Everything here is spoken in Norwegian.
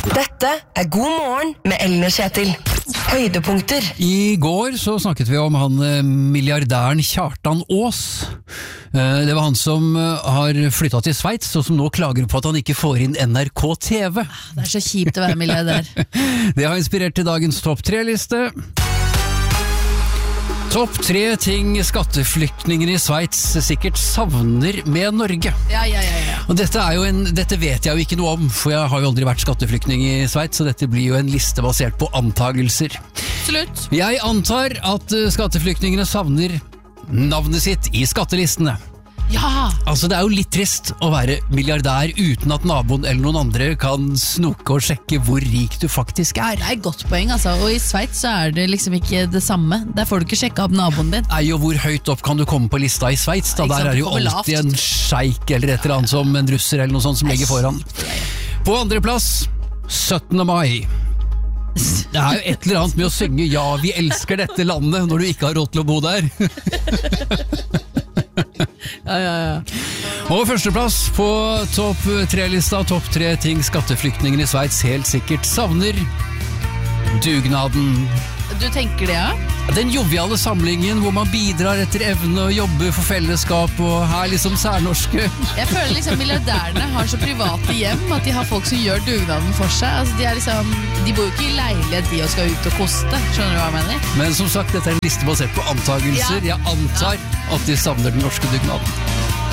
Dette God morgen med Ellen og Kjetil. Høydepunkter. I går så snakket vi om han milliardæren Kjartan Aas. Det var han som har flyttet til Sveits, og som nå klager på at han ikke får inn NRK TV. Det så kjipt å være milliardær. Det har inspirert til dagens topp 3-liste. Topp 3 ting skatteflyktninger i Sveits sikkert savner med Norge. Ja. Og dette vet jeg jo ikke noe om, for jeg har jo aldri vært skatteflyktning i Sveits, så dette blir jo en liste basert på antagelser. Absolutt. Jeg antar at skatteflyktningene savner navnet sitt i skattelistene. Ja! Altså, det er jo litt trist å være milliardær uten at naboen eller noen andre kan snoke og sjekke hvor rik du faktisk er. Det et godt poeng, altså. Og i Sveits så det liksom ikke det samme. Der får du ikke sjekke opp naboen din. Nei, og hvor høyt opp kan du komme på lista i Sveits? Da der jo alltid en sjeik eller et eller annet som en russer eller noe sånt som ligger foran. På andre plass, 17. mai. Det jo et eller annet med å synge «Ja, vi elsker dette landet» når du ikke har råd til å bo der. Ja. Og førsteplass på topp 3-lista, topp 3 ting skatteflyktningene i Sveits helt sikkert savner: dugnaden. Du tenker det, ja? Den joviale samlingen hvor man bidrar etter evne og jobber for fellesskap og liksom særnorske. Jeg føler liksom milliardærene har så private hjem at de har folk som gjør dugnaden for seg. Altså de bor jo ikke i leilighet de og skal ut og koste. Skjønner du hva jeg mener? Men som sagt, dette en liste basert på antagelser. Jeg antar at de savner den norske dugnaden.